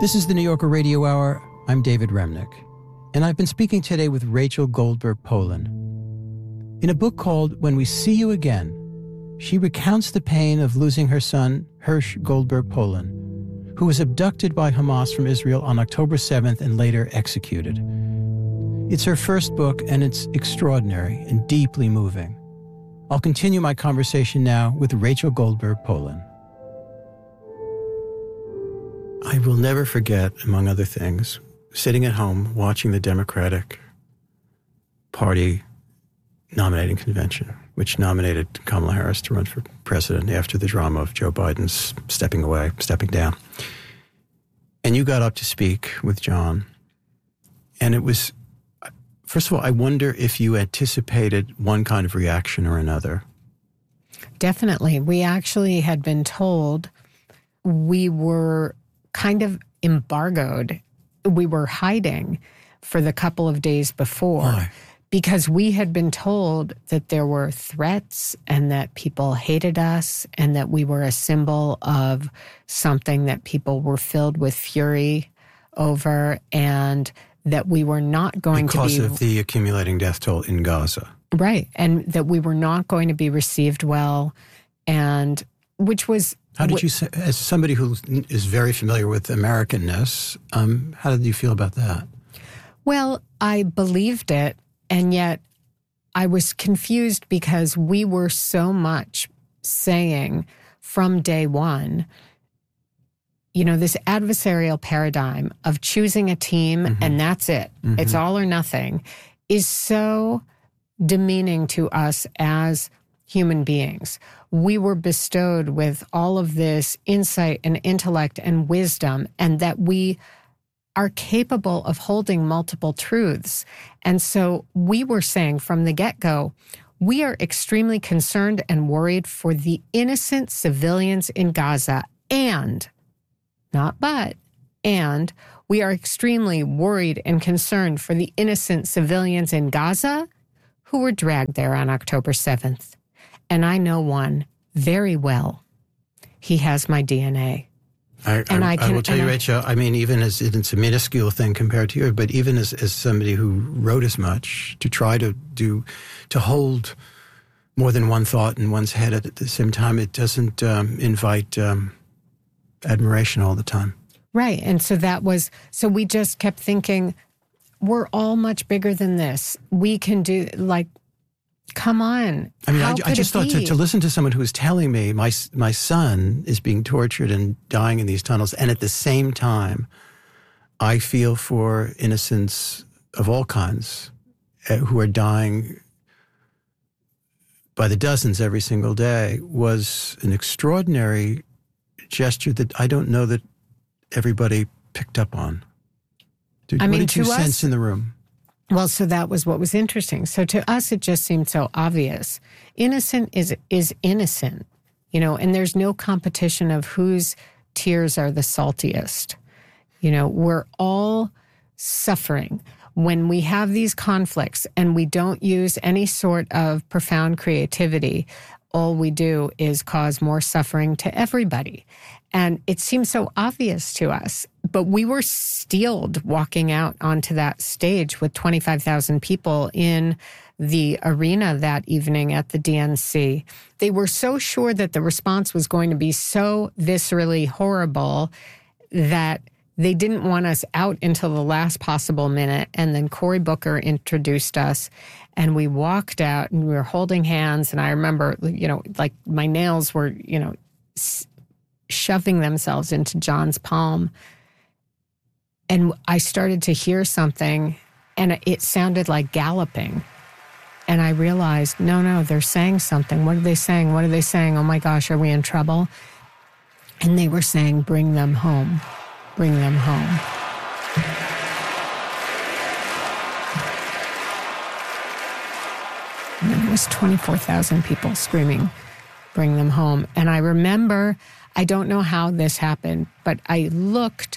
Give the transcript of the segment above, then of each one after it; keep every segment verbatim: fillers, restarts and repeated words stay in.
This is the New Yorker Radio Hour. I'm David Remnick, and I've been speaking today with Rachel Goldberg Polin. In a book called When We See You Again, she recounts the pain of losing her son, Hersh Goldberg Polin, who was abducted by Hamas from Israel on October seventh and later executed. It's her first book, and it's extraordinary and deeply moving. I'll continue my conversation now with Rachel Goldberg Polin. I will never forget, among other things, sitting at home watching the Democratic Party nominating convention, which nominated Kamala Harris to run for president after the drama of Joe Biden's stepping away, stepping down. And you got up to speak with John. And it was, first of all, I wonder if you anticipated one kind of reaction or another. Definitely. We actually had been told we were kind of embargoed. We were hiding for the couple of days before. Why? Because we had been told that there were threats and that people hated us and that we were a symbol of something that people were filled with fury over, and that we were not going because to be... Because of the accumulating death toll in Gaza. Right. And that we were not going to be received well, and which was... How did you, say, as somebody who is very familiar with Americanness, um, how did you feel about that? Well, I believed it, and yet I was confused because we were so much saying from day one, you know, this adversarial paradigm of choosing a team mm-hmm. and that's it, mm-hmm. it's all or nothing, is so demeaning to us as human beings. We were bestowed with all of this insight and intellect and wisdom, and that we are capable of holding multiple truths. And so we were saying from the get-go, we are extremely concerned and worried for the innocent civilians in Gaza, and, not but, and we are extremely worried and concerned for the innocent civilians in Gaza who were dragged there on October seventh. And I know one very well. He has my D N A. I, and I, I, can, I will tell you, I, Rachel, I mean, even as it's a minuscule thing compared to yours, but even as, as somebody who wrote as much, to try to do, to hold more than one thought in one's head at the same time, it doesn't um, invite um, admiration all the time. Right. And so that was, so we just kept thinking, we're all much bigger than this. We can do, like, come on. I mean, How I, could I just it thought to, be? to listen to someone who was telling me my my son is being tortured and dying in these tunnels, and at the same time, I feel for innocents of all kinds uh, who are dying by the dozens every single day, was an extraordinary gesture that I don't know that everybody picked up on. Did, I mean, what did you to us- sense in the room? Well, so that was what was interesting. So to us, it just seemed so obvious. Innocent is is innocent, you know, and there's no competition of whose tears are the saltiest. You know, we're all suffering. When we have these conflicts and we don't use any sort of profound creativity, all we do is cause more suffering to everybody. And it seems so obvious to us, but we were steeled walking out onto that stage with twenty-five thousand people in the arena that evening at the D N C. They were so sure that the response was going to be so viscerally horrible that they didn't want us out until the last possible minute. And then Cory Booker introduced us, and we walked out and we were holding hands. And I remember, you know, like my nails were, you know, s- shoving themselves into John's palm. And I started to hear something, and it sounded like galloping. And I realized, no, no, they're saying something. What are they saying? What are they saying? Oh my gosh, are we in trouble? And they were saying, bring them home. Bring them home. And there was twenty-four thousand people screaming, bring them home. And I remember, I don't know how this happened, but I looked,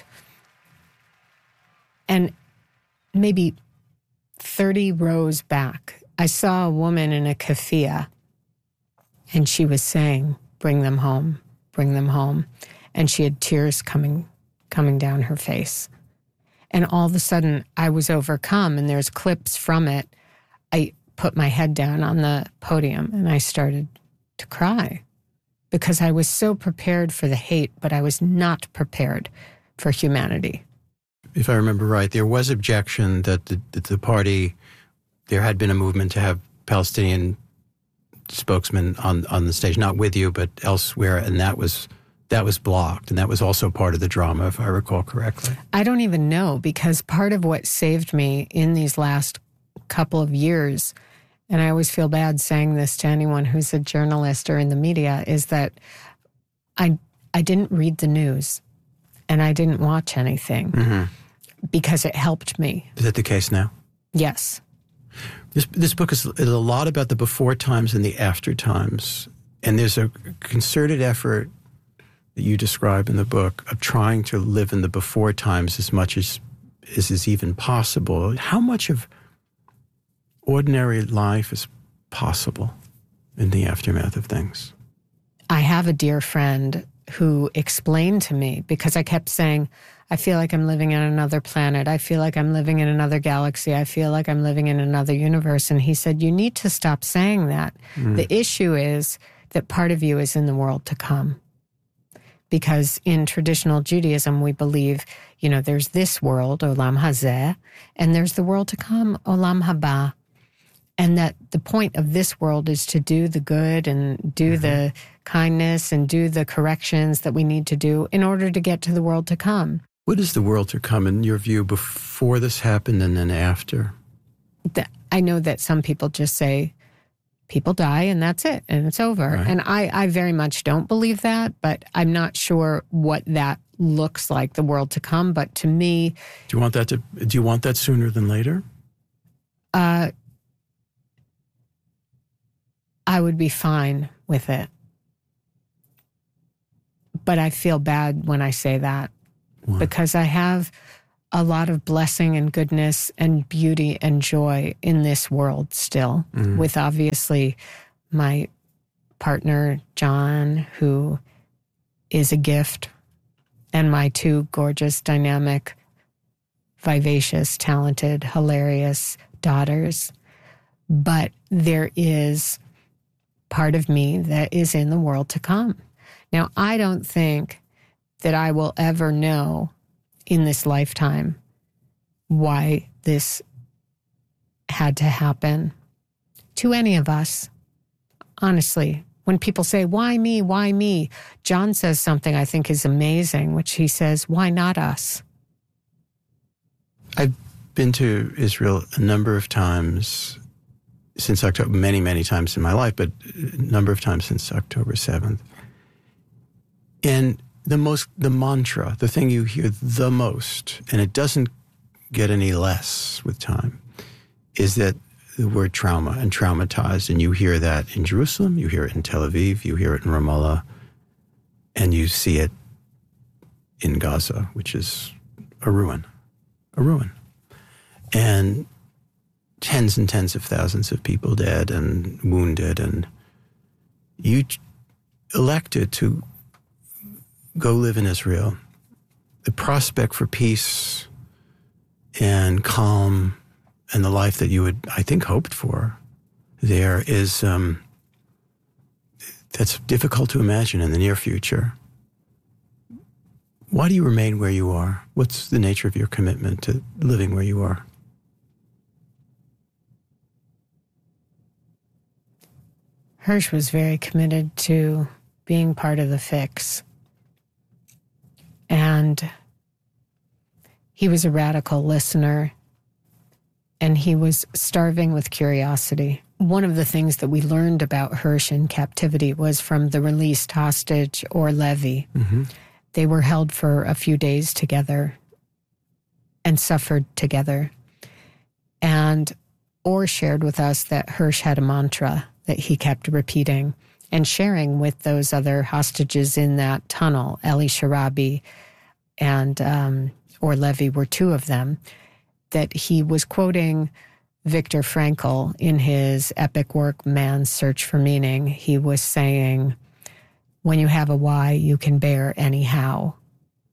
and maybe thirty rows back, I saw a woman in a keffiyeh, and she was saying, bring them home, bring them home. And she had tears coming coming down her face. And all of a sudden, I was overcome, and there's clips from it. I put my head down on the podium, and I started to cry because I was so prepared for the hate, but I was not prepared for humanity. If I remember right, there was objection that the, that the party, there had been a movement to have Palestinian spokesman on, on the stage, not with you, but elsewhere, and that was that was blocked, and that was also part of the drama, if I recall correctly. I don't even know, because part of what saved me in these last couple of years, and I always feel bad saying this to anyone who's a journalist or in the media, is that I I didn't read the news, and I didn't watch anything, mm-hmm. because it helped me. Is that the case now? Yes. This this book is, is a lot about the before times and the after times, and there's a concerted effort that you describe in the book of trying to live in the before times as much as, as is even possible. How much of ordinary life is possible in the aftermath of things? I have a dear friend who explained to me, because I kept saying, I feel like I'm living on another planet. I feel like I'm living in another galaxy. I feel like I'm living in another universe. And he said, you need to stop saying that. Mm. The issue is that part of you is in the world to come. Because in traditional Judaism, we believe, you know, there's this world, Olam Hazeh, and there's the world to come, Olam Haba. And that the point of this world is to do the good and do mm-hmm. the kindness and do the corrections that we need to do in order to get to the world to come. What is the world to come, in your view, before this happened and then after? The, I know that some people just say, people die and that's it, and it's over. Right. And I, I very much don't believe that, but I'm not sure what that looks like, the world to come. But to me... Do you want that to? Do you want that sooner than later? Uh, I would be fine with it. But I feel bad when I say that. Why? Because I have a lot of blessing and goodness and beauty and joy in this world still, mm. with obviously my partner, John, who is a gift, and my two gorgeous, dynamic, vivacious, talented, hilarious daughters. But there is part of me that is in the world to come. Now, I don't think that I will ever know in this lifetime why this had to happen to any of us. Honestly, when people say, why me, why me? John says something I think is amazing, which he says, why not us? I've been to Israel a number of times since October, many, many times in my life, but a number of times since October seventh. And the most, the mantra, the thing you hear the most, and it doesn't get any less with time, is that the word trauma and traumatized. And you hear that in Jerusalem, you hear it in Tel Aviv, you hear it in Ramallah, and you see it in Gaza, which is a ruin, a ruin. And tens and tens of thousands of people dead and wounded, and you elected to go live in Israel. The prospect for peace and calm and the life that you had, I think, hoped for there is, um, that's difficult to imagine in the near future. Why do you remain where you are? What's the nature of your commitment to living where you are? Hersh was very committed to being part of the fix. And he was a radical listener, and he was starving with curiosity. One of the things that we learned about Hersh in captivity was from the released hostage, Or Levy. Mm-hmm. They were held for a few days together and suffered together. And Or shared with us that Hersh had a mantra that he kept repeating and sharing with those other hostages in that tunnel. Eli Sharabi and um, Or Levy were two of them, that he was quoting Viktor Frankl in his epic work, Man's Search for Meaning. He was saying, when you have a why, you can bear any how.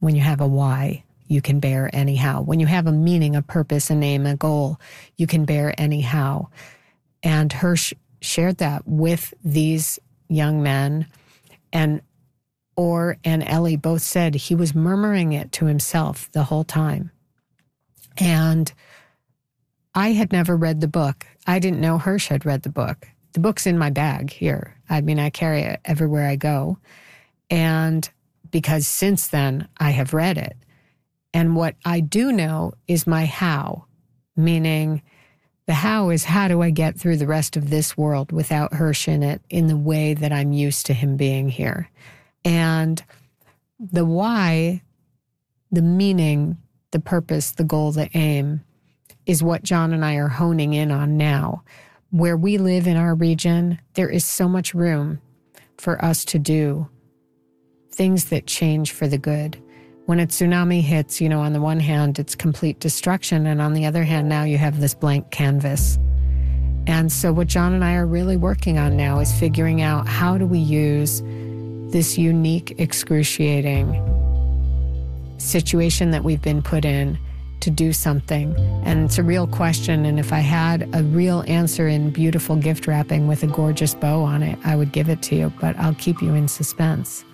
When you have a why, you can bear anyhow. When you have a meaning, a purpose, a name, a goal, you can bear anyhow. And Hirsch shared that with these young men, and Orr and Ellie both said he was murmuring it to himself the whole time. And I had never read the book. I didn't know Hirsch had read the book. The book's in my bag here. I mean, I carry it everywhere I go. And because since then, I have read it. And what I do know is my how, meaning the how is how do I get through the rest of this world without Hirsch in it in the way that I'm used to him being here. And the why, the meaning, the purpose, the goal, the aim is what John and I are honing in on now. Where we live in our region, there is so much room for us to do things that change for the good. When a tsunami hits, you know, on the one hand, it's complete destruction. And on the other hand, now you have this blank canvas. And so what John and I are really working on now is figuring out how do we use this unique, excruciating situation that we've been put in to do something. And it's a real question. And if I had a real answer in beautiful gift wrapping with a gorgeous bow on it, I would give it to you, but I'll keep you in suspense.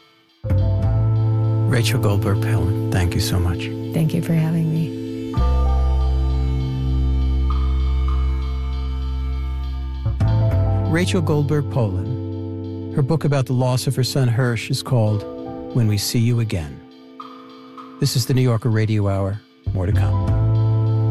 Rachel Goldberg Poland, thank you so much. Thank you for having me. Rachel Goldberg Poland. Her book about the loss of her son Hirsch is called When We See You Again. This is the New Yorker Radio Hour. More to come.